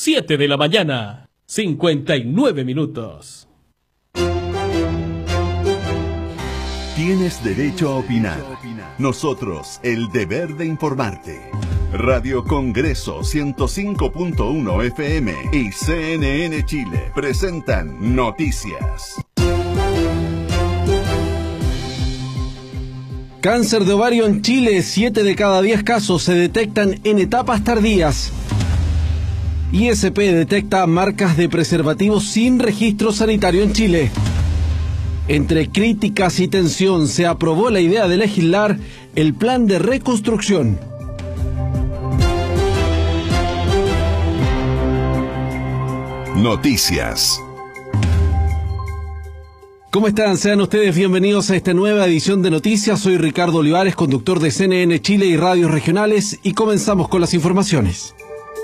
7 de la mañana, 59 minutos. Tienes derecho a opinar. Nosotros, el deber de informarte. Radio Congreso 105.1 FM y CNN Chile presentan Noticias. Cáncer de ovario en Chile, 7 de cada 10 casos se detectan en etapas tardías. ISP detecta marcas de preservativos sin registro sanitario en Chile. Entre críticas y tensión se aprobó la idea de legislar el plan de reconstrucción. Noticias. ¿Cómo están? Sean ustedes bienvenidos a esta nueva edición de Noticias. Soy Ricardo Olivares, conductor de CNN Chile y radios regionales, y comenzamos con las informaciones.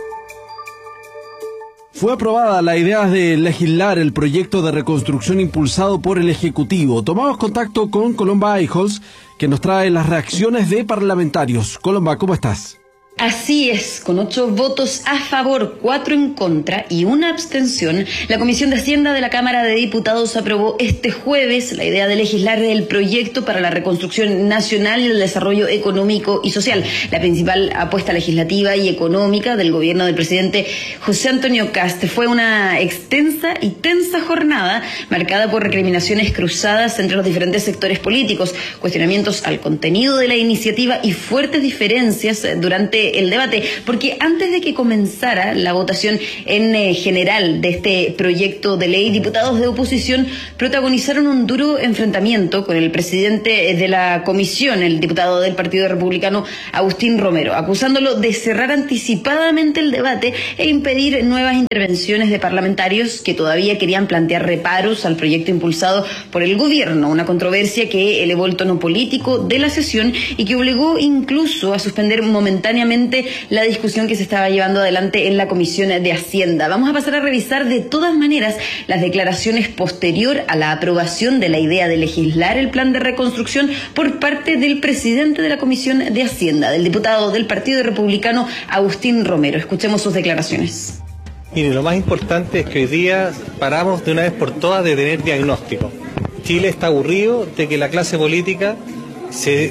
Fue aprobada la idea de legislar el proyecto de reconstrucción impulsado por el Ejecutivo. Tomamos contacto con Colomba Eijols, que nos trae las reacciones de parlamentarios. Colomba, ¿cómo estás? Así es, con 8 votos a favor, 4 en contra y 1 abstención, la Comisión de Hacienda de la Cámara de Diputados aprobó este jueves la idea de legislar el proyecto para la reconstrucción nacional y el desarrollo económico y social, la principal apuesta legislativa y económica del gobierno del presidente José Antonio Kast. Fue una extensa y tensa jornada marcada por recriminaciones cruzadas entre los diferentes sectores políticos, cuestionamientos al contenido de la iniciativa y fuertes diferencias durante el debate, porque antes de que comenzara la votación en general de este proyecto de ley, diputados de oposición protagonizaron un duro enfrentamiento con el presidente de la comisión, el diputado del Partido Republicano, Agustín Romero, acusándolo de cerrar anticipadamente el debate e impedir nuevas intervenciones de parlamentarios que todavía querían plantear reparos al proyecto impulsado por el gobierno, una controversia que elevó el tono político de la sesión y que obligó incluso a suspender momentáneamente la discusión que se estaba llevando adelante en la Comisión de Hacienda. Vamos a pasar a revisar de todas maneras las declaraciones posterior a la aprobación de la idea de legislar el plan de reconstrucción por parte del presidente de la Comisión de Hacienda, del diputado del Partido Republicano, Agustín Romero. Escuchemos sus declaraciones. Mire, lo más importante es que hoy día paramos de una vez por todas de tener diagnóstico. Chile está aburrido de que la clase política se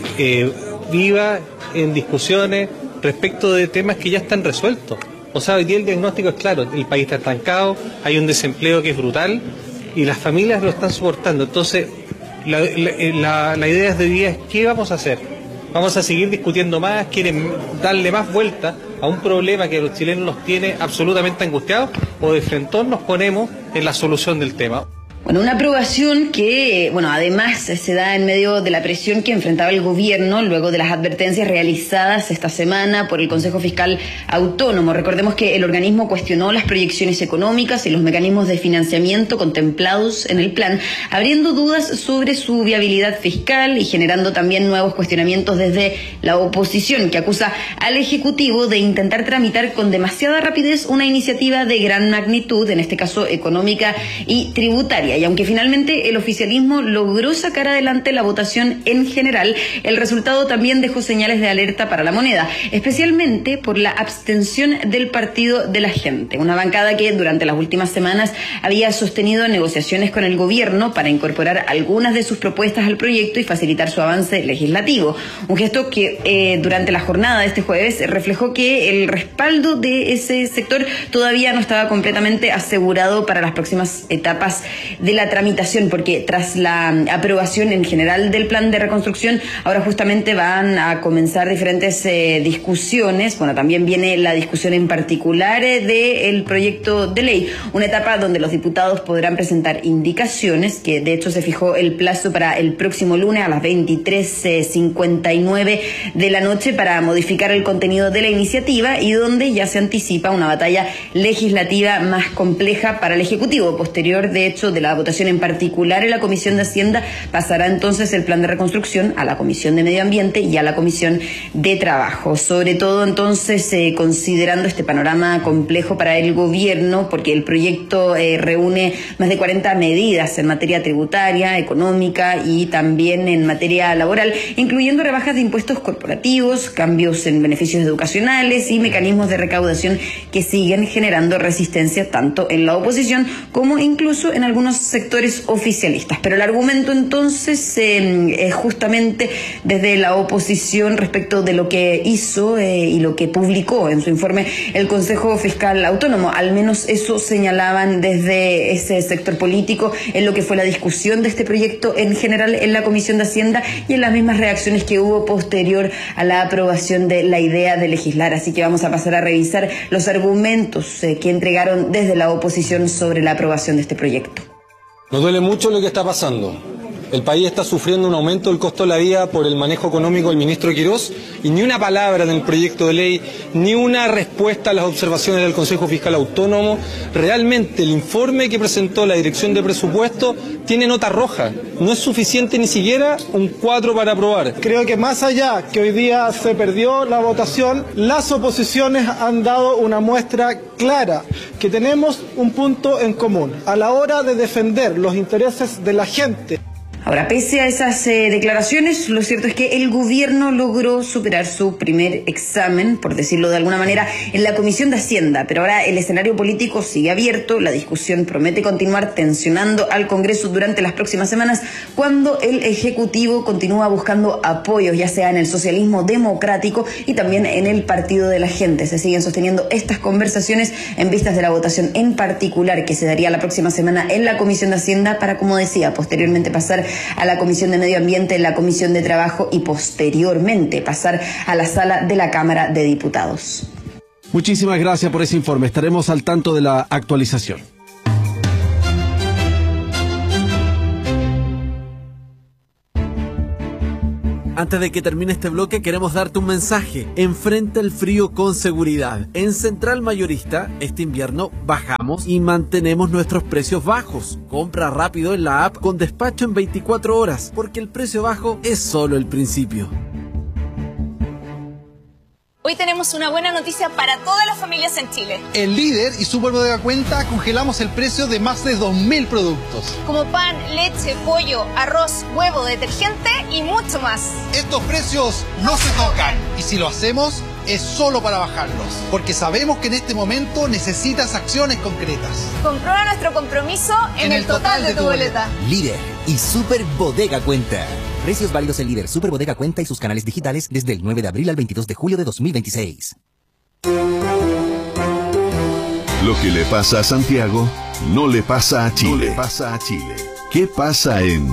viva en discusiones respecto de temas que ya están resueltos. O sea, hoy día el diagnóstico es claro, el país está estancado, hay un desempleo que es brutal y las familias lo están soportando. Entonces, la idea de hoy día es ¿qué vamos a hacer? ¿Vamos a seguir discutiendo más? ¿Quieren darle más vuelta a un problema que a los chilenos los tiene absolutamente angustiados? ¿O de frente nos ponemos en la solución del tema? Bueno, una aprobación que, además se da en medio de la presión que enfrentaba el gobierno luego de las advertencias realizadas esta semana por el Consejo Fiscal Autónomo. Recordemos que el organismo cuestionó las proyecciones económicas y los mecanismos de financiamiento contemplados en el plan, abriendo dudas sobre su viabilidad fiscal y generando también nuevos cuestionamientos desde la oposición, que acusa al Ejecutivo de intentar tramitar con demasiada rapidez una iniciativa de gran magnitud, en este caso económica y tributaria. Y aunque finalmente el oficialismo logró sacar adelante la votación en general, el resultado también dejó señales de alerta para la moneda, especialmente por la abstención del Partido de la Gente, una bancada que durante las últimas semanas había sostenido negociaciones con el gobierno para incorporar algunas de sus propuestas al proyecto y facilitar su avance legislativo. Un gesto que durante la jornada de este jueves reflejó que el respaldo de ese sector todavía no estaba completamente asegurado para las próximas etapas de la tramitación, porque tras la aprobación en general del plan de reconstrucción, ahora justamente van a comenzar diferentes discusiones. También viene la discusión en particular del proyecto de ley, una etapa donde los diputados podrán presentar indicaciones, que de hecho se fijó el plazo para el próximo lunes a las 23:59 de la noche para modificar el contenido de la iniciativa, y donde ya se anticipa una batalla legislativa más compleja para el Ejecutivo, posterior de hecho de la la votación en particular en la Comisión de Hacienda, pasará entonces el plan de reconstrucción a la Comisión de Medio Ambiente y a la Comisión de Trabajo. Sobre todo entonces considerando este panorama complejo para el gobierno, porque el proyecto reúne más de 40 medidas en materia tributaria, económica y también en materia laboral, incluyendo rebajas de impuestos corporativos, cambios en beneficios educacionales y mecanismos de recaudación que siguen generando resistencia tanto en la oposición como incluso en algunos sectores oficialistas. Pero el argumento entonces es justamente desde la oposición respecto de lo que hizo y lo que publicó en su informe el Consejo Fiscal Autónomo. Al menos eso señalaban desde ese sector político en lo que fue la discusión de este proyecto en general en la Comisión de Hacienda y en las mismas reacciones que hubo posterior a la aprobación de la idea de legislar. Así que vamos a pasar a revisar los argumentos que entregaron desde la oposición sobre la aprobación de este proyecto. Nos duele mucho lo que está pasando. El país está sufriendo un aumento del costo de la vida por el manejo económico del ministro Quirós y ni una palabra en el proyecto de ley, ni una respuesta a las observaciones del Consejo Fiscal Autónomo. Realmente el informe que presentó la Dirección de Presupuesto tiene nota roja. No es suficiente ni siquiera un 4 para aprobar. Creo que más allá que hoy día se perdió la votación, las oposiciones han dado una muestra clara que tenemos un punto en común a la hora de defender los intereses de la gente. Ahora, pese a esas declaraciones, lo cierto es que el gobierno logró superar su primer examen, por decirlo de alguna manera, en la Comisión de Hacienda. Pero ahora el escenario político sigue abierto, la discusión promete continuar tensionando al Congreso durante las próximas semanas, cuando el Ejecutivo continúa buscando apoyos, ya sea en el socialismo democrático y también en el Partido de la Gente. Se siguen sosteniendo estas conversaciones en vistas de la votación en particular que se daría la próxima semana en la Comisión de Hacienda para, como decía, posteriormente pasar a la Comisión de Medio Ambiente, la Comisión de Trabajo y posteriormente pasar a la sala de la Cámara de Diputados. Muchísimas gracias por ese informe. Estaremos al tanto de la actualización. Antes de que termine este bloque, queremos darte un mensaje. Enfrenta el frío con seguridad. En Central Mayorista, este invierno bajamos y mantenemos nuestros precios bajos. Compra rápido en la app con despacho en 24 horas, porque el precio bajo es solo el principio. Hoy tenemos una buena noticia para todas las familias en Chile. En Líder y Superbodega Cuenta congelamos el precio de más de 2.000 productos. Como pan, leche, pollo, arroz, huevo, detergente y mucho más. Estos precios no se tocan y si lo hacemos es solo para bajarlos. Porque sabemos que en este momento necesitas acciones concretas. Comprueba nuestro compromiso en el total de tu boleta. Líder y Superbodega Cuenta. Precios válidos en Líder, Superbodega Cuenta y sus canales digitales desde el 9 de abril al 22 de julio de 2026. Lo que le pasa a Santiago no le pasa a Chile. ¿Qué pasa en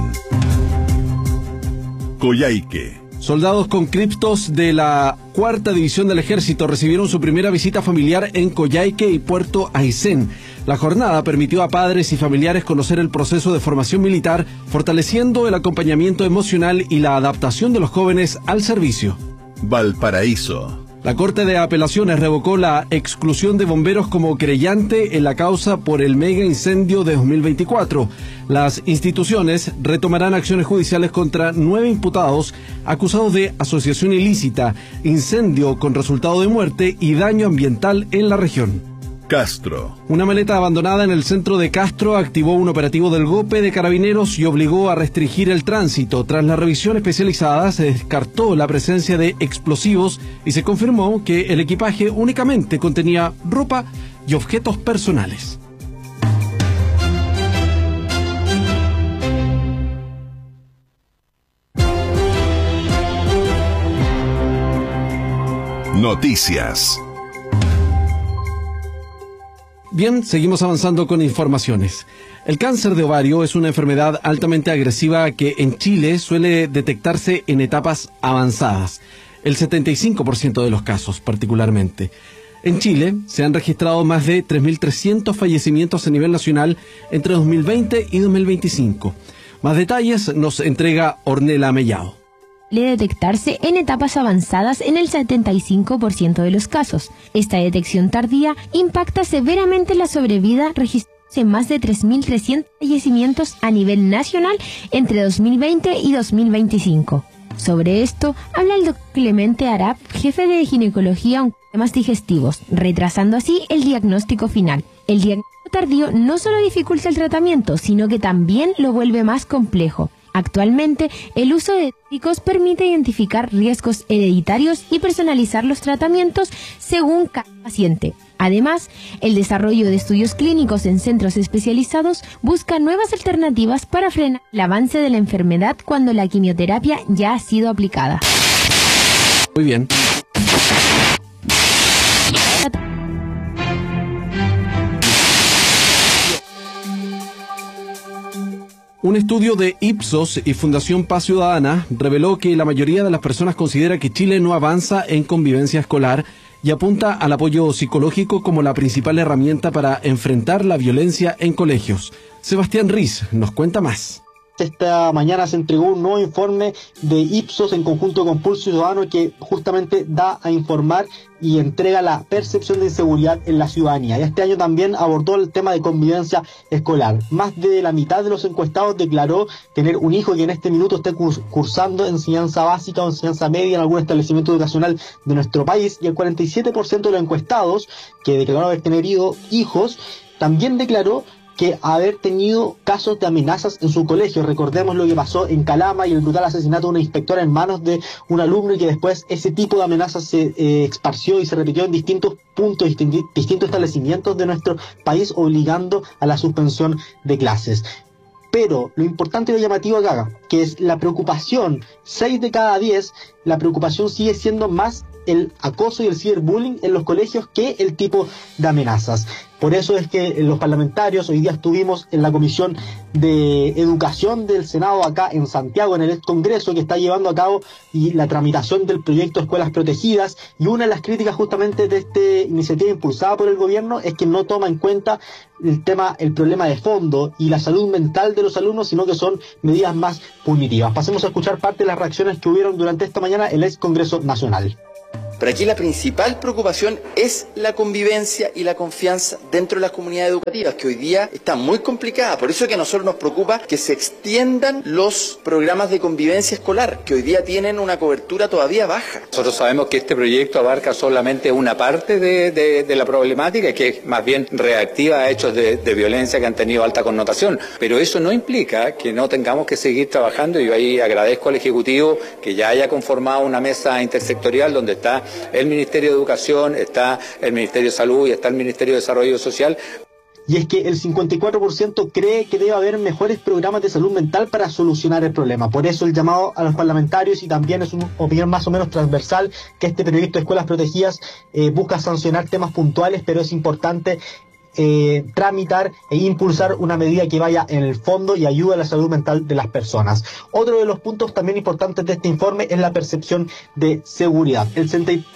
Coyhaique? Soldados conscriptos de la 4ª División del Ejército recibieron su primera visita familiar en Coyhaique y Puerto Aysén. La jornada permitió a padres y familiares conocer el proceso de formación militar, fortaleciendo el acompañamiento emocional y la adaptación de los jóvenes al servicio. Valparaíso. La Corte de Apelaciones revocó la exclusión de bomberos como querellante en la causa por el mega incendio de 2024. Las instituciones retomarán acciones judiciales contra 9 imputados acusados de asociación ilícita, incendio con resultado de muerte y daño ambiental en la región. Castro. Una maleta abandonada en el centro de Castro activó un operativo del GOPE de Carabineros y obligó a restringir el tránsito. Tras la revisión especializada, se descartó la presencia de explosivos y se confirmó que el equipaje únicamente contenía ropa y objetos personales. Noticias. Bien, seguimos avanzando con informaciones. El cáncer de ovario es una enfermedad altamente agresiva que en Chile suele detectarse en etapas avanzadas, el 75% de los casos particularmente. En Chile se han registrado más de 3.300 fallecimientos a nivel nacional entre 2020 y 2025. Más detalles nos entrega Ornella Mellao. Suele detectarse en etapas avanzadas en el 75% de los casos. Esta detección tardía impacta severamente la sobrevida, en más de 3.300 fallecimientos a nivel nacional entre 2020 y 2025. Sobre esto habla el doctor Clemente Arap, jefe de ginecología en temas digestivos, retrasando así el diagnóstico final. El diagnóstico tardío no solo dificulta el tratamiento, sino que también lo vuelve más complejo. Actualmente, el uso de diagnósticos permite identificar riesgos hereditarios y personalizar los tratamientos según cada paciente. Además, el desarrollo de estudios clínicos en centros especializados busca nuevas alternativas para frenar el avance de la enfermedad cuando la quimioterapia ya ha sido aplicada. Muy bien. Un estudio de Ipsos y Fundación Paz Ciudadana reveló que la mayoría de las personas considera que Chile no avanza en convivencia escolar y apunta al apoyo psicológico como la principal herramienta para enfrentar la violencia en colegios. Sebastián Riz nos cuenta más. Esta mañana se entregó un nuevo informe de Ipsos en conjunto con Pulso Ciudadano que justamente da a informar y entrega la percepción de inseguridad en la ciudadanía. Y este año también abordó el tema de convivencia escolar. Más de la mitad de los encuestados declaró tener un hijo que en este minuto esté cursando enseñanza básica o enseñanza media en algún establecimiento educacional de nuestro país, y el 47% de los encuestados que declararon haber tenido hijos también declaró que haber tenido casos de amenazas en su colegio. Recordemos lo que pasó en Calama y el brutal asesinato de una inspectora en manos de un alumno, y que después ese tipo de amenazas se esparció y se repitió en distintos puntos, distintos establecimientos de nuestro país, obligando a la suspensión de clases. Pero lo importante y lo llamativo acá, que es la preocupación, 6 de cada 10, la preocupación sigue siendo más el acoso y el ciberbullying en los colegios que el tipo de amenazas. Por eso es que los parlamentarios, hoy día estuvimos en la Comisión de Educación del Senado acá en Santiago, en el Congreso, que está llevando a cabo y la tramitación del proyecto de escuelas protegidas, y una de las críticas justamente de esta iniciativa impulsada por el gobierno es que no toma en cuenta el problema de fondo y la salud mental de los alumnos, sino que son medidas más punitivas. Pasemos a escuchar parte de las reacciones que hubieron durante esta mañana en el Congreso Nacional. Pero aquí la principal preocupación es la convivencia y la confianza dentro de las comunidades educativas, que hoy día está muy complicada. Por eso es que a nosotros nos preocupa que se extiendan los programas de convivencia escolar, que hoy día tienen una cobertura todavía baja. Nosotros sabemos que este proyecto abarca solamente una parte de la problemática, que es más bien reactiva a hechos de violencia que han tenido alta connotación. Pero eso no implica que no tengamos que seguir trabajando, y yo ahí agradezco al Ejecutivo que ya haya conformado una mesa intersectorial donde está el Ministerio de Educación, está el Ministerio de Salud y está el Ministerio de Desarrollo Social. Y es que el 54% cree que debe haber mejores programas de salud mental para solucionar el problema. Por eso el llamado a los parlamentarios, y también es una opinión más o menos transversal, que este proyecto de escuelas protegidas busca sancionar temas puntuales, pero es importante tramitar e impulsar una medida que vaya en el fondo y ayude a la salud mental de las personas. Otro de los puntos también importantes de este informe es la percepción de seguridad. El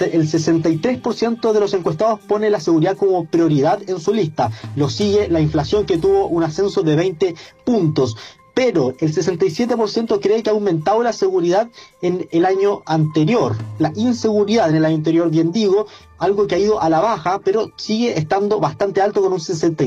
63% de los encuestados pone la seguridad como prioridad en su lista. Lo sigue la inflación, que tuvo un ascenso de 20 puntos. Pero el 67% cree que ha aumentado la seguridad en el año anterior. La inseguridad en el año anterior, bien digo, algo que ha ido a la baja, pero sigue estando bastante alto con un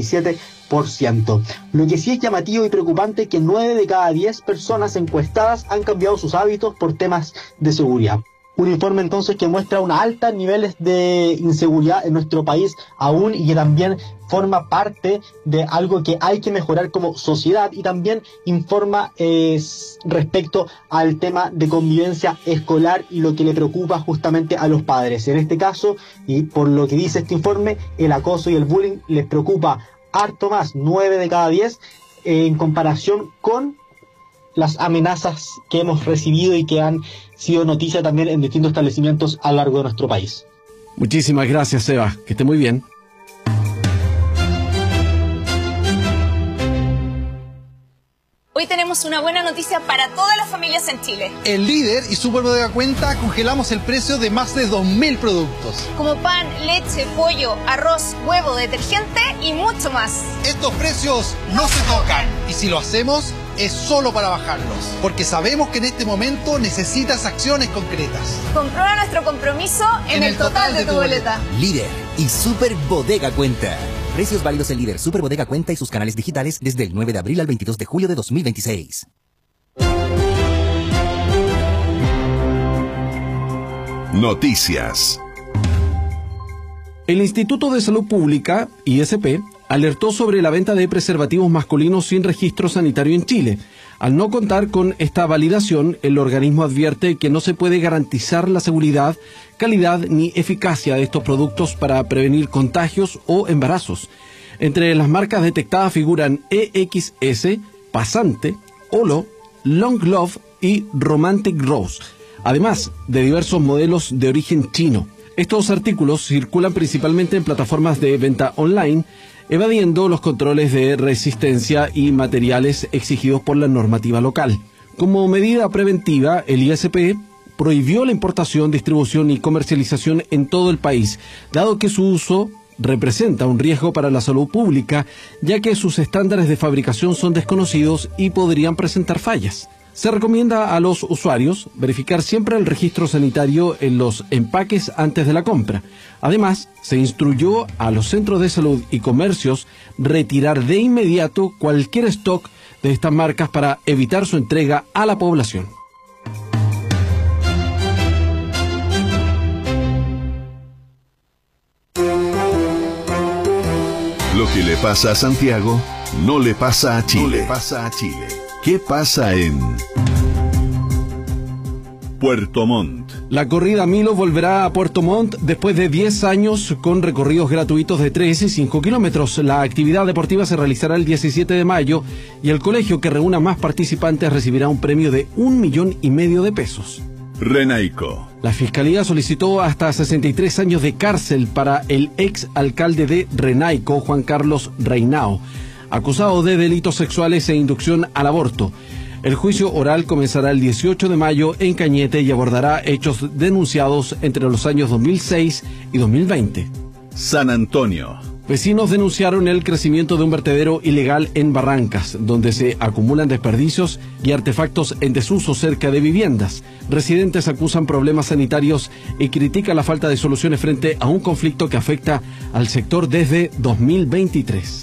67%. Lo que sí es llamativo y preocupante es que 9 de cada 10 personas encuestadas han cambiado sus hábitos por temas de seguridad. Un informe entonces que muestra unos altos niveles de inseguridad en nuestro país aún, y que también forma parte de algo que hay que mejorar como sociedad, y también informa respecto al tema de convivencia escolar y lo que le preocupa justamente a los padres. En este caso, y por lo que dice este informe, el acoso y el bullying les preocupa harto más, 9 de cada 10, en comparación con las amenazas que hemos recibido y que han sido noticia también en distintos establecimientos a lo largo de nuestro país. Muchísimas gracias, Seba. Que esté muy bien. Hoy tenemos una buena noticia para todas las familias en Chile. En Líder y Super Bodega Cuenta congelamos el precio de más de 2.000 productos. Como pan, leche, pollo, arroz, huevo, detergente y mucho más. Estos precios no se tocan, y si lo hacemos es solo para bajarlos, porque sabemos que en este momento necesitas acciones concretas. Comprueba nuestro compromiso en el total de tu boleta. Líder y Super Bodega Cuenta. Precios válidos en Líder, Super Bodega Cuenta y sus canales digitales desde el 9 de abril al 22 de julio de 2026. Noticias. El Instituto de Salud Pública, ISP, alertó sobre la venta de preservativos masculinos sin registro sanitario en Chile. Al no contar con esta validación, el organismo advierte que no se puede garantizar la seguridad, calidad ni eficacia de estos productos para prevenir contagios o embarazos. Entre las marcas detectadas figuran EXS, Pasante, Olo, Long Love y Romantic Rose, además de diversos modelos de origen chino. Estos artículos circulan principalmente en plataformas de venta online, evadiendo los controles de resistencia y materiales exigidos por la normativa local. Como medida preventiva, el ISP prohibió la importación, distribución y comercialización en todo el país, dado que su uso representa un riesgo para la salud pública, ya que sus estándares de fabricación son desconocidos y podrían presentar fallas. Se recomienda a los usuarios verificar siempre el registro sanitario en los empaques antes de la compra. Además, se instruyó a los centros de salud y comercios retirar de inmediato cualquier stock de estas marcas para evitar su entrega a la población. Lo que le pasa a Santiago no le pasa a Chile. No le pasa a Chile. ¿Qué pasa en Puerto Montt? La corrida Milo volverá a Puerto Montt después de 10 años con recorridos gratuitos de 3 y 5 kilómetros. La actividad deportiva se realizará el 17 de mayo y el colegio que reúna más participantes recibirá un premio de 1,5 millones de pesos. Renaico. La Fiscalía solicitó hasta 63 años de cárcel para el ex alcalde de Renaico, Juan Carlos Reinao, acusado de delitos sexuales e inducción al aborto. El juicio oral comenzará el 18 de mayo en Cañete y abordará hechos denunciados entre los años 2006 y 2020. San Antonio. Vecinos denunciaron el crecimiento de un vertedero ilegal en Barrancas, donde se acumulan desperdicios y artefactos en desuso cerca de viviendas. Residentes acusan problemas sanitarios y critican la falta de soluciones frente a un conflicto que afecta al sector desde 2023.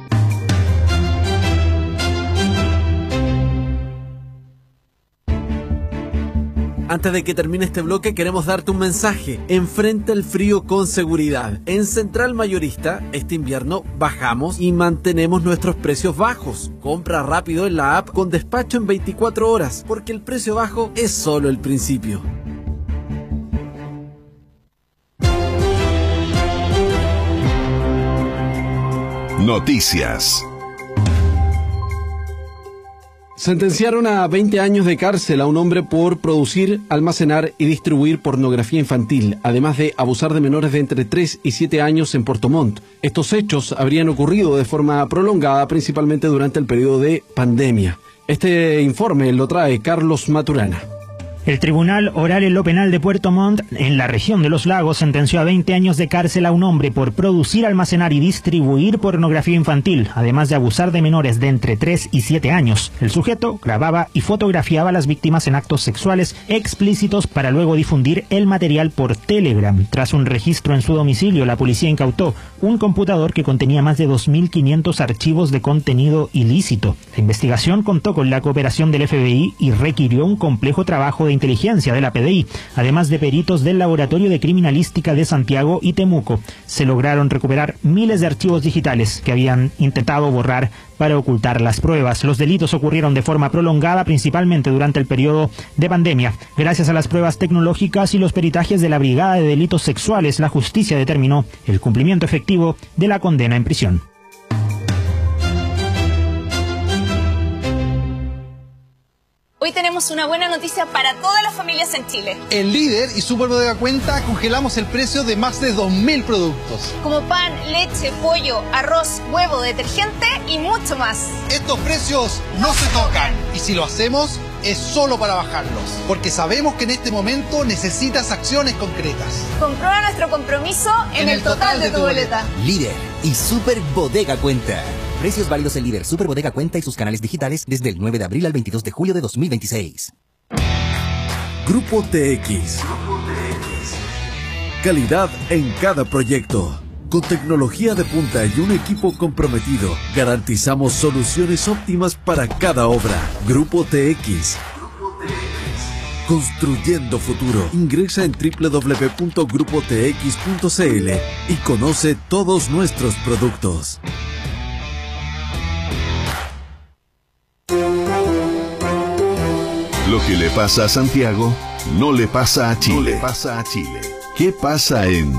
Antes de que termine este bloque, queremos darte un mensaje. Enfrenta el frío con seguridad. En Central Mayorista, este invierno bajamos y mantenemos nuestros precios bajos. Compra rápido en la app con despacho en 24 horas, porque el precio bajo es solo el principio. Noticias. Sentenciaron a 20 años de cárcel a un hombre por producir, almacenar y distribuir pornografía infantil, además de abusar de menores de entre 3 y 7 años en Puerto Montt. Estos hechos habrían ocurrido de forma prolongada, principalmente durante el periodo de pandemia. Este informe lo trae Carlos Maturana. El Tribunal Oral en lo Penal de Puerto Montt, en la región de Los Lagos, sentenció a 20 años de cárcel a un hombre por producir, almacenar y distribuir pornografía infantil, además de abusar de menores de entre 3 y 7 años. El sujeto grababa y fotografiaba a las víctimas en actos sexuales explícitos para luego difundir el material por Telegram. Tras un registro en su domicilio, la policía incautó un computador que contenía más de 2.500 archivos de contenido ilícito. La investigación contó con la cooperación del FBI y requirió un complejo trabajo de inteligencia de la PDI, además de peritos del Laboratorio de Criminalística de Santiago y Temuco. Se lograron recuperar miles de archivos digitales que habían intentado borrar para ocultar las pruebas. Los delitos ocurrieron de forma prolongada, principalmente durante el periodo de pandemia. Gracias a las pruebas tecnológicas y los peritajes de la Brigada de Delitos Sexuales, la justicia determinó el cumplimiento efectivo de la condena en prisión. Hoy tenemos una buena noticia para todas las familias en Chile. En Líder y Super Bodega Cuenta congelamos el precio de más de 2.000 productos. Como pan, leche, pollo, arroz, huevo, detergente y mucho más. Estos precios no se tocan. Y si lo hacemos, es solo para bajarlos. Porque sabemos que en este momento necesitas acciones concretas. Comprueba nuestro compromiso en el total de tu boleta. Líder y Super Bodega Cuenta. Precios válidos en Líder, Super Bodega Cuenta y sus canales digitales desde el 9 de abril al 22 de julio de 2026. Grupo TX. Calidad en cada proyecto. Con tecnología de punta y un equipo comprometido, garantizamos soluciones óptimas para cada obra. Grupo TX. Construyendo futuro. Ingresa en www.grupotx.cl y conoce todos nuestros productos. Lo que le pasa a Santiago no le pasa a Chile. ¿Qué pasa en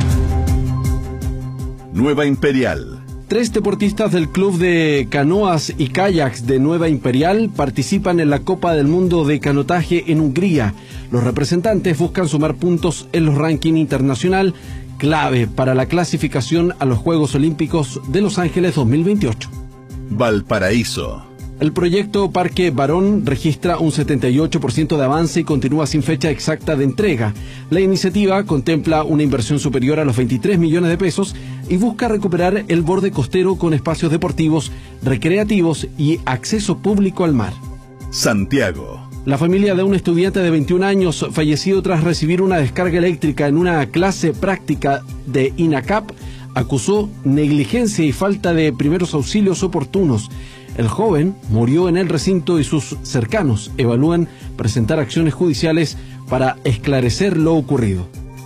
Nueva Imperial? 3 deportistas del Club de Canoas y Kayaks de Nueva Imperial participan en la Copa del Mundo de Canotaje en Hungría. Los representantes buscan sumar puntos en los rankings internacional, clave para la clasificación a los Juegos Olímpicos de Los Ángeles 2028. Valparaíso. El proyecto Parque Barón registra un 78% de avance y continúa sin fecha exacta de entrega. La iniciativa contempla una inversión superior a los 23 millones de pesos y busca recuperar el borde costero con espacios deportivos, recreativos y acceso público al mar. Santiago. La familia de un estudiante de 21 años fallecido tras recibir una descarga eléctrica en una clase práctica de INACAP acusó negligencia y falta de primeros auxilios oportunos. El joven murió en el recinto y sus cercanos evalúan presentar acciones judiciales para esclarecer lo ocurrido.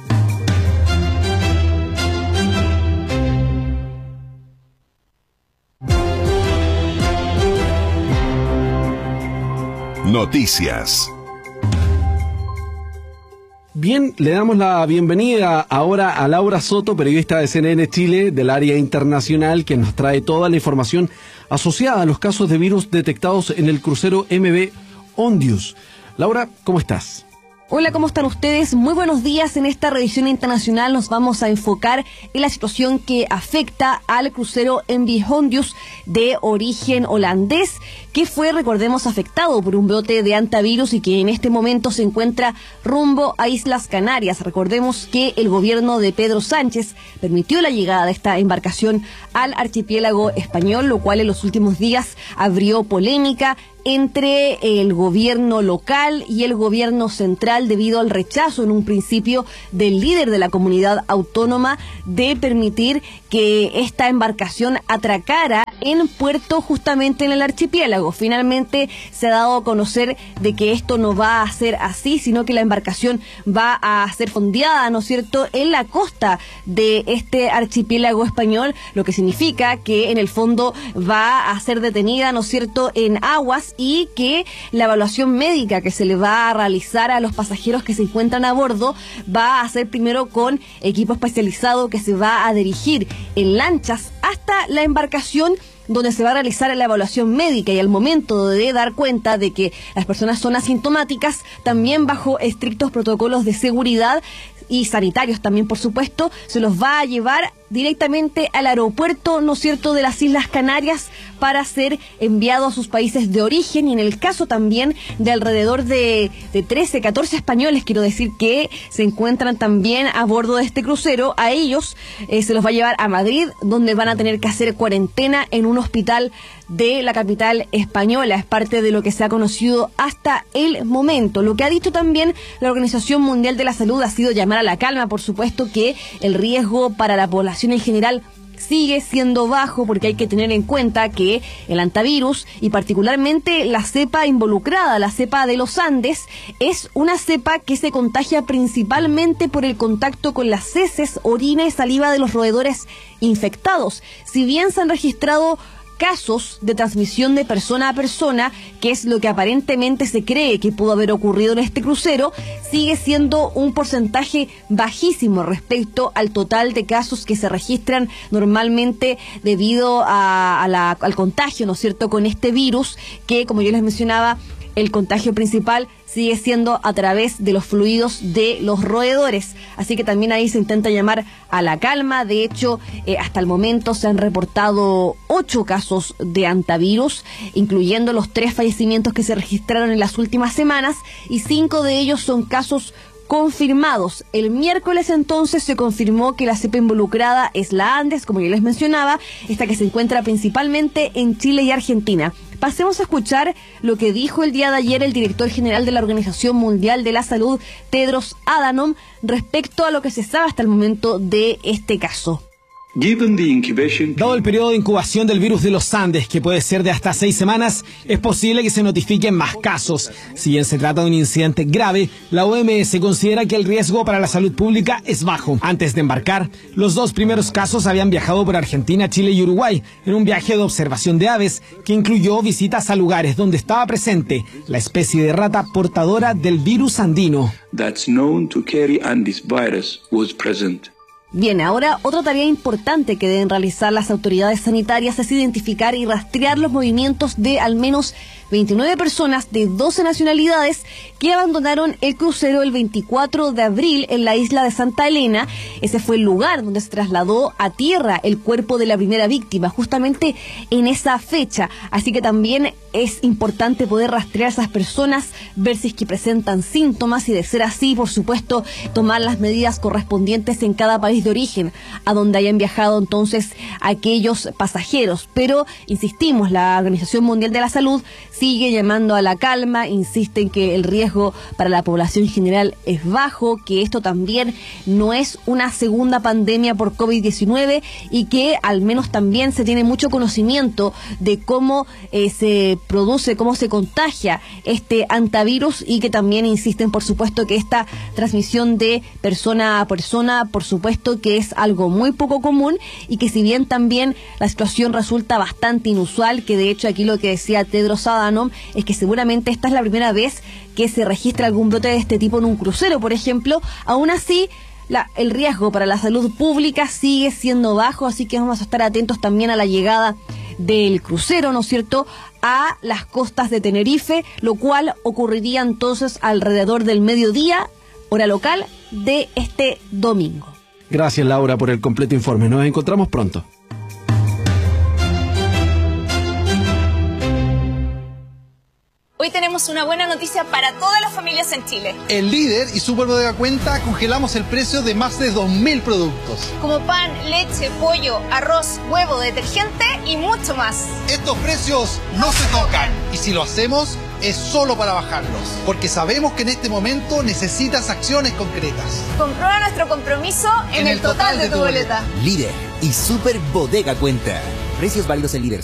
Noticias. Bien, le damos la bienvenida ahora a Laura Soto, periodista de CNN Chile del área internacional, que nos trae toda la información asociada a los casos de virus detectados en el crucero MV Ondius. Laura, ¿cómo estás? Hola, ¿cómo están ustedes? Muy buenos días. En esta revisión internacional nos vamos a enfocar en la situación que afecta al crucero MV Ondius de origen holandés, que fue, recordemos, afectado por un brote de hantavirus y que en este momento se encuentra rumbo a Islas Canarias. Recordemos que el gobierno de Pedro Sánchez permitió la llegada de esta embarcación al archipiélago español, lo cual en los últimos días abrió polémica entre el gobierno local y el gobierno central debido al rechazo en un principio del líder de la comunidad autónoma de permitir que esta embarcación atracara en puerto justamente en el archipiélago. Finalmente se ha dado a conocer de que esto no va a ser así, sino que la embarcación va a ser fondeada, ¿no es cierto?, en la costa de este archipiélago español, lo que significa que en el fondo va a ser detenida, ¿no es cierto?, en aguas, y que la evaluación médica que se le va a realizar a los pasajeros que se encuentran a bordo va a ser primero con equipo especializado que se va a dirigir en lanchas hasta la embarcación, donde se va a realizar la evaluación médica, y al momento de dar cuenta de que las personas son asintomáticas, también bajo estrictos protocolos de seguridad y sanitarios también, por supuesto, se los va a llevar directamente al aeropuerto, ¿no es cierto?, de las Islas Canarias para ser enviado a sus países de origen. Y en el caso también de alrededor de 13, 14 españoles, quiero decir, que se encuentran también a bordo de este crucero, a ellos se los va a llevar a Madrid, donde van a tener que hacer cuarentena en un hospital de la capital española. Es parte de lo que se ha conocido hasta el momento. Lo que ha dicho también la Organización Mundial de la Salud ha sido llamar a la calma, por supuesto, que el riesgo para la población en general sigue siendo bajo, porque hay que tener en cuenta que el hantavirus, y particularmente la cepa involucrada, la cepa de los Andes, es una cepa que se contagia principalmente por el contacto con las heces, orina y saliva de los roedores infectados. Si bien se han registrado casos de transmisión de persona a persona, que es lo que aparentemente se cree que pudo haber ocurrido en este crucero, sigue siendo un porcentaje bajísimo respecto al total de casos que se registran normalmente debido al contagio, ¿no es cierto?, con este virus, que, como yo les mencionaba, el contagio principal sigue siendo a través de los fluidos de los roedores. Así que también ahí se intenta llamar a la calma. De hecho, hasta el momento se han reportado 8 casos de hantavirus, incluyendo los 3 fallecimientos que se registraron en las últimas semanas, y 5 de ellos son casos confirmados. El miércoles entonces se confirmó que la cepa involucrada es la Andes, como ya les mencionaba, esta que se encuentra principalmente en Chile y Argentina. Pasemos a escuchar lo que dijo el día de ayer el director general de la Organización Mundial de la Salud, Tedros Adhanom, respecto a lo que se sabe hasta el momento de este caso. Dado el periodo de incubación del virus de los Andes, que puede ser de hasta 6 semanas, es posible que se notifiquen más casos. Si bien se trata de un incidente grave, la OMS considera que el riesgo para la salud pública es bajo. Antes de embarcar, los 2 primeros casos habían viajado por Argentina, Chile y Uruguay en un viaje de observación de aves que incluyó visitas a lugares donde estaba presente la especie de rata portadora del virus andino. Bien, ahora otra tarea importante que deben realizar las autoridades sanitarias es identificar y rastrear los movimientos de al menos 29 personas de 12 nacionalidades que abandonaron el crucero el 24 de abril en la isla de Santa Elena. Ese fue el lugar donde se trasladó a tierra el cuerpo de la primera víctima, justamente en esa fecha. Así que también es importante poder rastrear a esas personas, ver si es que presentan síntomas y, de ser así, por supuesto, tomar las medidas correspondientes en cada país de origen a donde hayan viajado entonces aquellos pasajeros. Pero, insistimos, la Organización Mundial de la Salud sigue llamando a la calma, insiste en que el riesgo para la población general es bajo, que esto también no es una segunda pandemia por COVID-19 y que al menos también se tiene mucho conocimiento de cómo se produce, cómo se contagia este antivirus, y que también insisten, por supuesto, que esta transmisión de persona a persona, por supuesto, que es algo muy poco común, y que si bien también la situación resulta bastante inusual, que de hecho aquí lo que decía Tedros Adhanom es que seguramente esta es la primera vez que se registra algún brote de este tipo en un crucero, por ejemplo, aún así el riesgo para la salud pública sigue siendo bajo, así que vamos a estar atentos también a la llegada del crucero, ¿no es cierto?, a las costas de Tenerife, lo cual ocurriría entonces alrededor del mediodía, hora local, de este domingo. Gracias, Laura, por el completo informe. Nos encontramos pronto. Hoy tenemos una buena noticia para todas las familias en Chile. En Líder y Super Bodega Cuenta congelamos el precio de más de 2.000 productos. Como pan, leche, pollo, arroz, huevo, detergente y mucho más. Estos precios no se tocan. Y si lo hacemos, es solo para bajarlos. Porque sabemos que en este momento necesitas acciones concretas. Comprueba nuestro compromiso en el total de tu boleta. Líder y Super Bodega Cuenta. Precios válidos en Líder.